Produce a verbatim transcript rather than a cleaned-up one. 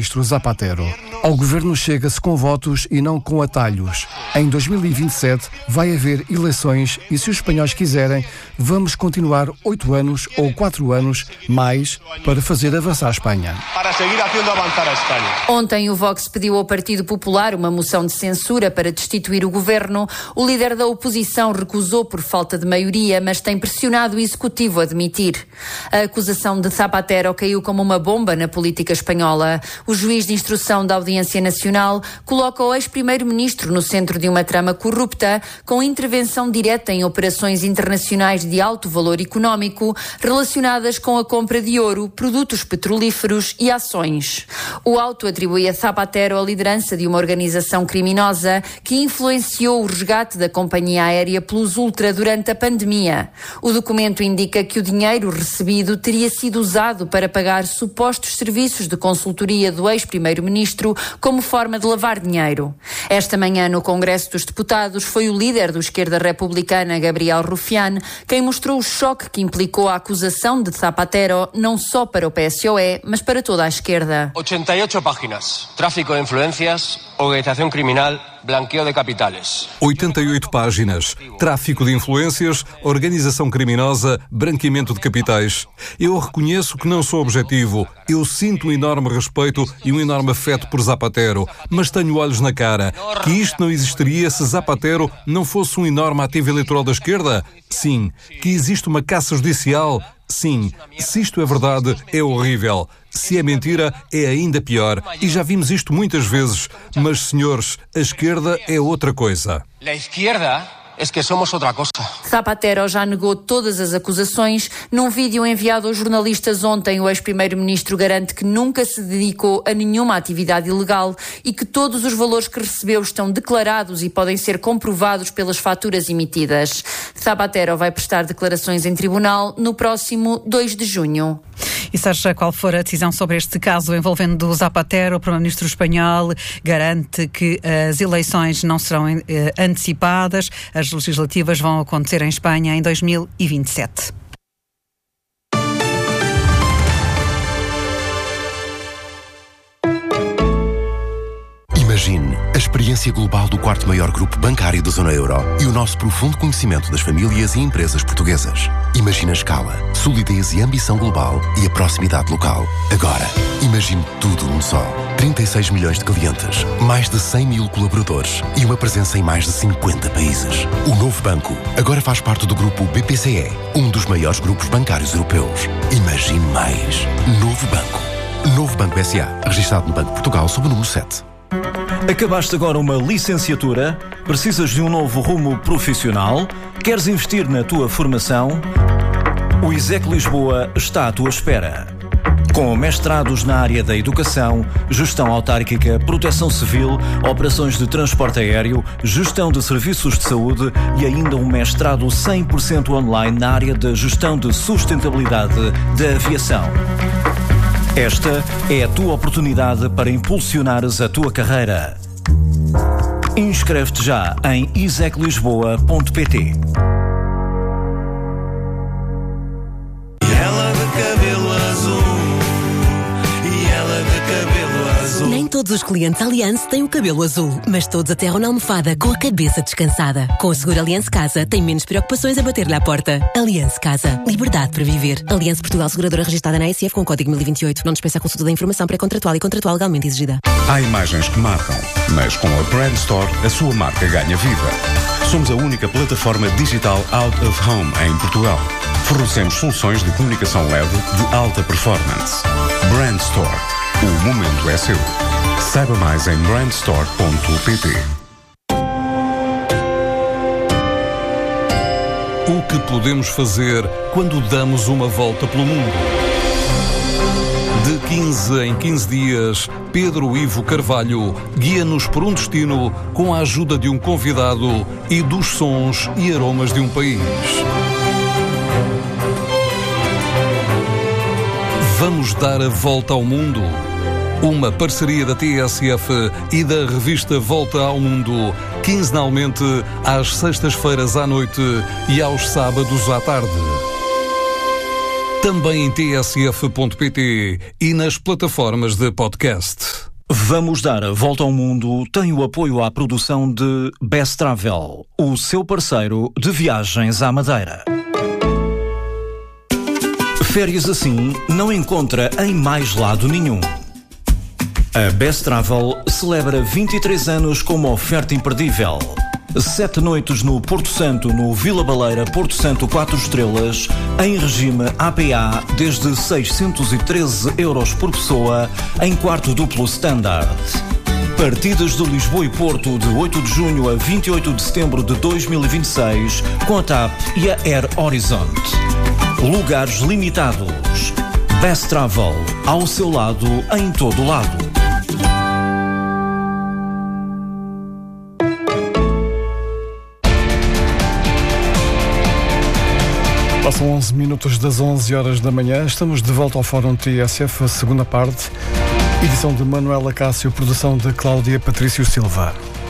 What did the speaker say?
primeiro-ministro Zapatero. Ao governo chega-se com votos e não com atalhos. Em dois mil e vinte e sete vai haver eleições e, se os espanhóis quiserem, vamos continuar oito anos ou quatro anos mais para fazer avançar a Espanha. Para seguir fazendo avançar a Espanha. Ontem o Vox pediu ao Partido Popular uma moção de censura para destituir o governo. O líder da oposição recusou por falta de maioria, mas tem pressionado o Executivo a demitir. A acusação de Zapatero caiu como uma bomba na política espanhola. O juiz de instrução da Audiência Nacional coloca o ex-primeiro-ministro no centro de uma trama corrupta, com intervenção direta em operações internacionais de alto valor económico relacionadas com a compra de ouro, produtos petrolíferos e ações. O auto atribui a Zapatero a liderança de uma organização criminosa que influenciou o resgate da companhia aérea Plus Ultra durante a pandemia. O documento indica que o dinheiro recebido teria sido usado para pagar supostos serviços de consultoria do ex-primeiro-ministro como forma de lavar dinheiro. Esta manhã, no Congresso dos Deputados, foi o líder do Esquerda Republicana, Gabriel Rufián, quem mostrou o choque que implicou a acusação de Zapatero não só para o P S O E, mas para toda a esquerda. ochenta e oito páginas. Tráfico de influências, organização criminal, blanqueo de capitais. oitenta e oito páginas. Tráfico de influências, organização criminosa, branqueamento de capitais. Eu reconheço que não sou objetivo. Eu sinto um enorme respeito e um enorme afeto por Zapatero, mas tenho olhos na cara. Que isto não existiria se Zapatero não fosse um enorme ativo eleitoral da esquerda? Sim. Que existe uma caça judicial? Sim. Se isto é verdade, é horrível. Se é mentira, é ainda pior. E já vimos isto muitas vezes. Mas, senhores, a esquerda é outra coisa. A esquerda é que somos outra coisa. Zapatero já negou todas as acusações. Num vídeo enviado aos jornalistas ontem, o ex-primeiro-ministro garante que nunca se dedicou a nenhuma atividade ilegal e que todos os valores que recebeu estão declarados e podem ser comprovados pelas faturas emitidas. Zapatero vai prestar declarações em tribunal no próximo dois de junho. E seja qual for a decisão sobre este caso envolvendo o Zapatero, o primeiro-ministro espanhol garante que as eleições não serão eh, antecipadas. As legislativas vão acontecer em Espanha em dois mil e vinte e sete. Imagine a experiência global do quarto maior grupo bancário da zona euro e o nosso profundo conhecimento das famílias e empresas portuguesas. Imagine a escala, solidez e ambição global e a proximidade local. Agora, imagine tudo num só. trinta e seis milhões de clientes, mais de cem mil colaboradores e uma presença em mais de cinquenta países. O novo banco agora faz parte do grupo B P C E, um dos maiores grupos bancários europeus. Imagine mais. Novo Banco. Novo Banco S A, registado no Banco de Portugal sob o número sete. Acabaste agora uma licenciatura? Precisas de um novo rumo profissional? Queres investir na tua formação? O ISEC Lisboa está à tua espera. Com mestrados na área da educação, gestão autárquica, proteção civil, operações de transporte aéreo, gestão de serviços de saúde e ainda um mestrado cem por cento online na área da gestão de sustentabilidade da aviação. Esta é a tua oportunidade para impulsionares a tua carreira. Inscreve-te já em isec lisboa ponto pt. Nem todos os clientes Allianz têm o cabelo azul, mas todos aterram na almofada com a cabeça descansada. Com o seguro Allianz Casa, tem menos preocupações a bater-lhe à porta. Allianz Casa. Liberdade para viver. Allianz Portugal, seguradora registrada na A S F com o código mil e vinte e oito. Não dispensa a consulta da informação pré-contratual e contratual legalmente exigida. Há imagens que marcam, mas com a Brand Store a sua marca ganha vida. Somos a única plataforma digital out of home em Portugal. Fornecemos soluções de comunicação L E D de alta performance. Brand Store. O momento é seu. Saiba mais em brand store ponto pt. O que podemos fazer quando damos uma volta pelo mundo? De quinze em quinze dias, Pedro Ivo Carvalho guia-nos por um destino com a ajuda de um convidado e dos sons e aromas de um país. Vamos dar a volta ao mundo. Uma parceria da T S F e da revista Volta ao Mundo, quinzenalmente às sextas-feiras à noite e aos sábados à tarde. Também em t s f ponto p t e nas plataformas de podcast. Vamos dar a volta ao mundo tem o apoio à produção de Best Travel, o seu parceiro de viagens à Madeira. Férias assim não encontra em mais lado nenhum. A Best Travel celebra vinte e três anos com uma oferta imperdível. Sete noites no Porto Santo, no Vila Baleira, Porto Santo quatro estrelas, em regime A P A, desde seiscentos e treze euros por pessoa, em quarto duplo standard. Partidas de Lisboa e Porto de oito de junho a vinte e oito de setembro de dois mil e vinte e seis, com a TAP e a Air Horizon. Lugares limitados. Best Travel, ao seu lado, em todo lado. Passam onze minutos das onze horas da manhã. Estamos de volta ao Fórum T S F, a segunda parte. Edição de Manuela Cássio, produção de Cláudia Patrício Silva.